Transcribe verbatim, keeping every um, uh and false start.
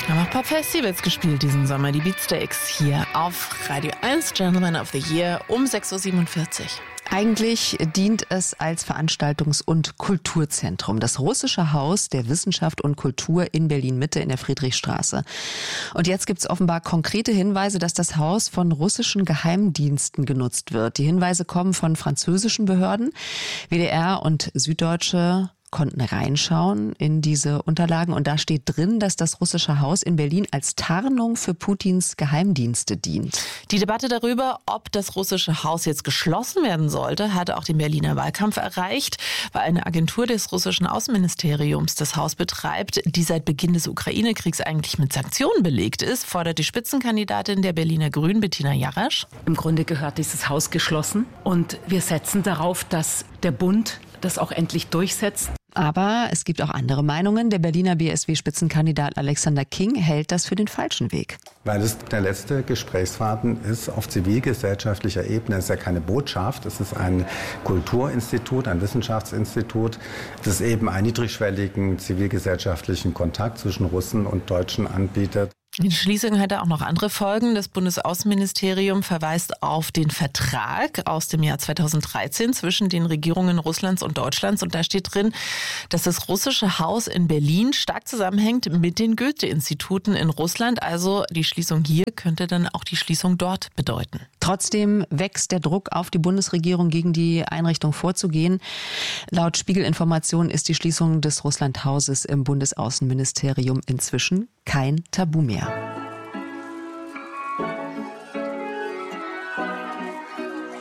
Haben auch ein paar Festivals gespielt diesen Sommer. Die Beatsteaks hier auf Radio eins, Gentleman of the Year um sechs Uhr siebenundvierzig. Eigentlich dient es als Veranstaltungs- und Kulturzentrum. Das Russische Haus der Wissenschaft und Kultur in Berlin-Mitte in der Friedrichstraße. Und jetzt gibt es offenbar konkrete Hinweise, dass das Haus von russischen Geheimdiensten genutzt wird. Die Hinweise kommen von französischen Behörden. W D R und Süddeutsche konnten reinschauen in diese Unterlagen und da steht drin, dass das Russische Haus in Berlin als Tarnung für Putins Geheimdienste dient. Die Debatte darüber, ob das Russische Haus jetzt geschlossen werden sollte, hatte auch den Berliner Wahlkampf erreicht, weil eine Agentur des russischen Außenministeriums das Haus betreibt, die seit Beginn des Ukraine-Kriegs eigentlich mit Sanktionen belegt ist, fordert die Spitzenkandidatin der Berliner Grünen, Bettina Jarasch. Im Grunde gehört dieses Haus geschlossen und wir setzen darauf, dass der Bund das auch endlich durchsetzt. Aber es gibt auch andere Meinungen. Der Berliner B S W-Spitzenkandidat Alexander King hält das für den falschen Weg. Weil es der letzte Gesprächsfaden ist auf zivilgesellschaftlicher Ebene. Es ist ja keine Botschaft, es ist ein Kulturinstitut, ein Wissenschaftsinstitut, das eben einen niedrigschwelligen zivilgesellschaftlichen Kontakt zwischen Russen und Deutschen anbietet. Die Schließung hatte auch noch andere Folgen. Das Bundesaußenministerium verweist auf den Vertrag aus dem Jahr zweitausenddreizehn zwischen den Regierungen Russlands und Deutschlands. Und da steht drin, dass das Russische Haus in Berlin stark zusammenhängt mit den Goethe-Instituten in Russland. Also die Schließung hier könnte dann auch die Schließung dort bedeuten. Trotzdem wächst der Druck auf die Bundesregierung, gegen die Einrichtung vorzugehen. Laut Spiegelinformationen ist die Schließung des Russlandhauses im Bundesaußenministerium inzwischen kein Tabu mehr.